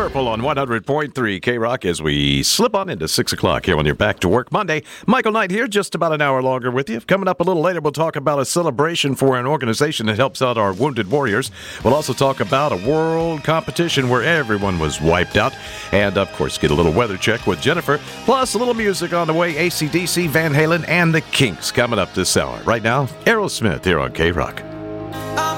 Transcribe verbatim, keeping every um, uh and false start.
Purple on one hundred point three K-Rock as we slip on into six o'clock here on your Back to Work Monday. Michael Knight here, just about an hour longer with you. Coming up a little later, we'll talk about a celebration for an organization that helps out our wounded warriors. We'll also talk about a world competition where everyone was wiped out. And, of course, get a little weather check with Jennifer. Plus, a little music on the way, A C D C, Van Halen, and the Kinks coming up this hour. Right now, Aerosmith here on K-Rock.